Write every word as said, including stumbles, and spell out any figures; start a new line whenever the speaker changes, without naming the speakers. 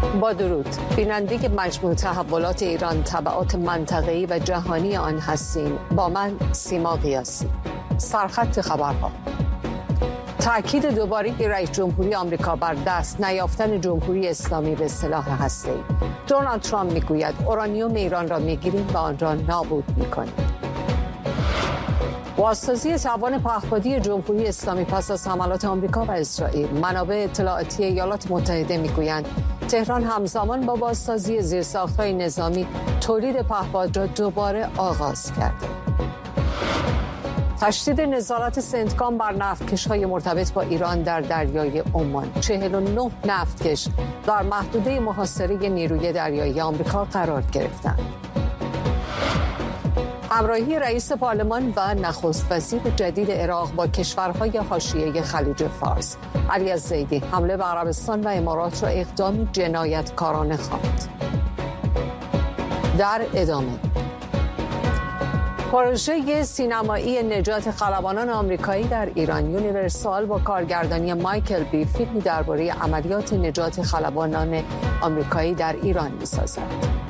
با درود، بیننده مجموع تحولات ایران، تبعات منطقه‌ای و جهانی آن هستیم. با من سیما قیاسی. سرخط خبرها: تأکید دوباره رئیس جمهوری آمریکا بر دست نیافتن جمهوری اسلامی به سلاح هسته‌ای. دونالد ترامپ میگوید اورانیوم ایران را میگیریم و آن را نابود میکنیم. بازسازی توان پهپادی جمهوری اسلامی پس از حملات آمریکا و اسرائیل. منابع اطلاعاتی ایالات متحده میگویند تهران همزمان با بازسازی زیرساخت‌های نظامی تولید پهپاد را دوباره آغاز کرده. تشدید نظارت سنتکام بر نفتکش‌های مرتبط با ایران در دریای عمان. چهل و نه نفتکش در محدوده محاصره نیروی دریایی آمریکا قرار گرفتند. همراهی رئیس پارلمان و نخست وزیر جدید عراق با کشورهای حاشیه خلیج فارس. علی الزیدی حمله به عربستان و امارات را اقدامی جنایتکارانه خواند. در ادامه، پروژه سینمایی نجات خلبانان آمریکایی در ایران. یونیورسال با کارگردانی مایکل بی فیلمی درباره عملیات نجات خلبانان آمریکایی در ایران می‌سازد.